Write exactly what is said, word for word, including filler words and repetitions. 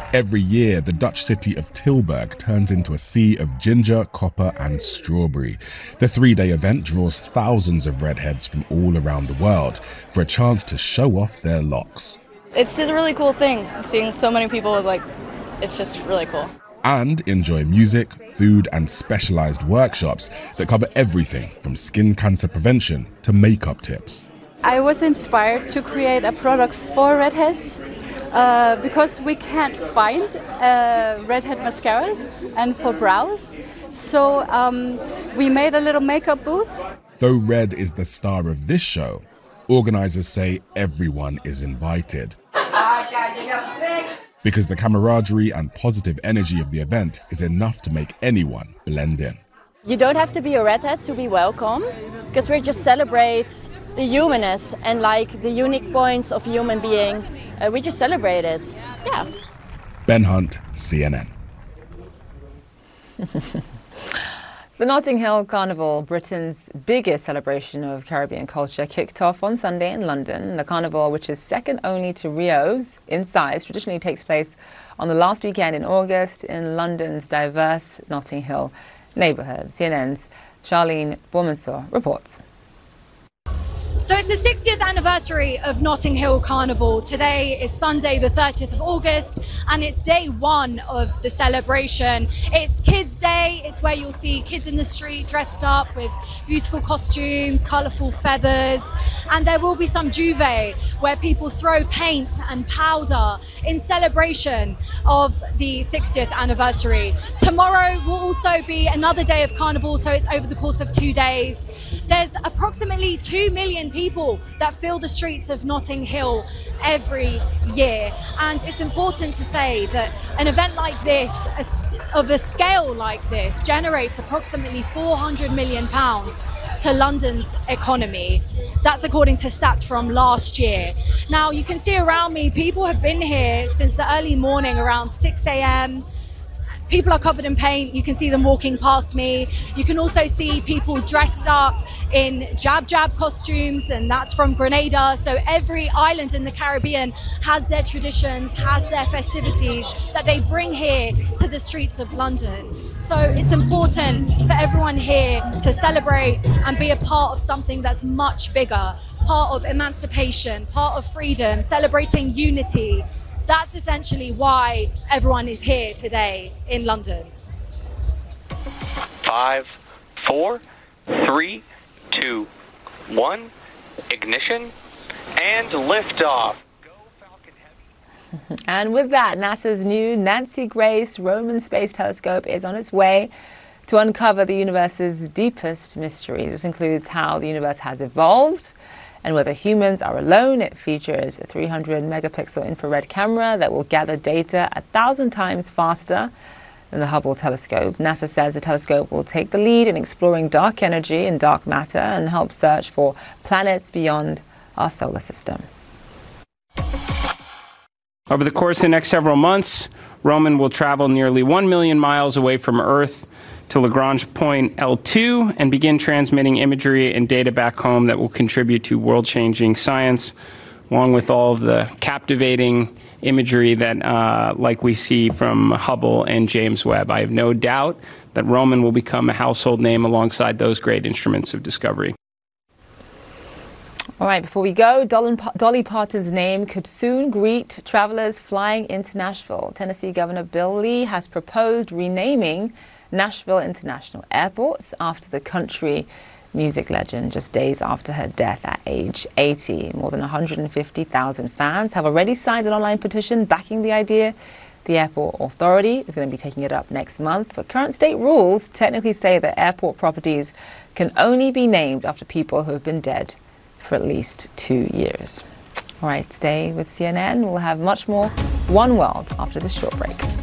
Every year, the Dutch city of Tilburg turns into a sea of ginger, copper and strawberry. The three-day event draws thousands of redheads from all around the world for a chance to show off their locks. It's just a really cool thing, seeing so many people with, like, it's just really cool. And enjoy music, food and specialized workshops that cover everything from skin cancer prevention to makeup tips. I was inspired to create a product for redheads uh, because we can't find uh, redhead mascaras and for brows. So um, we made a little makeup booth. Though Red is the star of this show, organizers say everyone is invited. Because the camaraderie and positive energy of the event is enough to make anyone blend in. You don't have to be a redhead to be welcome, because we just celebrate the humanness and like the unique points of human being. Uh, we just celebrate it. Yeah. Ben Hunt, C N N. The Notting Hill Carnival, Britain's biggest celebration of Caribbean culture, kicked off on Sunday in London. The carnival, which is second only to Rio's in size, traditionally takes place on the last weekend in August in London's diverse Notting Hill neighbourhood. C N N's Charlene Bourmansour reports. So it's the sixtieth anniversary of Notting Hill Carnival. Today is Sunday the thirtieth of August and it's day one of the celebration. It's Kids Day. It's where you'll see kids in the street dressed up with beautiful costumes, colourful feathers, and there will be some Juve where people throw paint and powder in celebration of the sixtieth anniversary. Tomorrow will also be another day of Carnival, so it's over the course of two days. There's approximately two million people that fill the streets of Notting Hill every year, and it's important to say that an event like this, of a scale like this, generates approximately four hundred million pounds to London's economy. That's according to stats from last year. Now you can see around me, people have been here since the early morning around six A M People are covered in paint. You can see them walking past me. You can also see people dressed up in Jab Jab costumes, and that's from Grenada. So every island in the Caribbean has their traditions, has their festivities that they bring here to the streets of London. So it's important for everyone here to celebrate and be a part of something that's much bigger, part of emancipation, part of freedom, celebrating unity. That's essentially why everyone is here today in London. Five, four, three, two, one, ignition, and liftoff. Go Falcon Heavy. And with that, NASA's new Nancy Grace Roman Space Telescope is on its way to uncover the universe's deepest mysteries. This includes how the universe has evolved, and whether humans are alone. It features a three hundred megapixel infrared camera that will gather data a thousand times faster than the Hubble telescope. NASA says the telescope will take the lead in exploring dark energy and dark matter and help search for planets beyond our solar system. Over the course of the next several months, Roman will travel nearly one million miles away from Earth to Lagrange point L two and begin transmitting imagery and data back home that will contribute to world-changing science, along with all of the captivating imagery that, uh, like we see from Hubble and James Webb. I have no doubt that Roman will become a household name alongside those great instruments of discovery. All right, before we go, Dolly Parton's name could soon greet travelers flying into Nashville. Tennessee Governor Bill Lee has proposed renaming Nashville International Airport after the country music legend just days after her death at age eighty. More than one hundred fifty thousand fans have already signed an online petition backing the idea. The airport authority is going to be taking it up next month, but current state rules technically say that airport properties can only be named after people who have been dead for at least two years. All right, stay with C N N. We'll have much more One World after this short break.